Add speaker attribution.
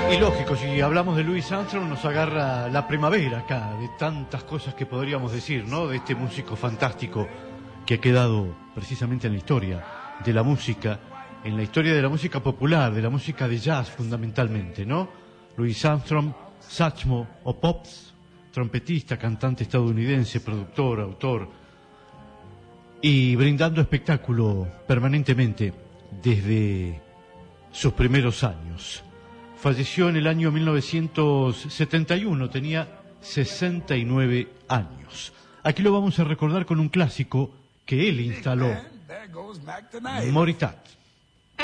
Speaker 1: Y lógico, si hablamos de Louis Armstrong nos agarra la primavera acá, de tantas cosas que podríamos decir, ¿no? De este músico fantástico que ha quedado precisamente en la historia de la música, en la historia de la música popular, de la música de jazz fundamentalmente, ¿no? Louis Armstrong, Satchmo o Pops, trompetista, cantante estadounidense, productor, autor, y brindando espectáculo permanentemente desde sus primeros años. Falleció en el año 1971, tenía 69 años. Aquí lo vamos a recordar con un clásico que él instaló, Moritat.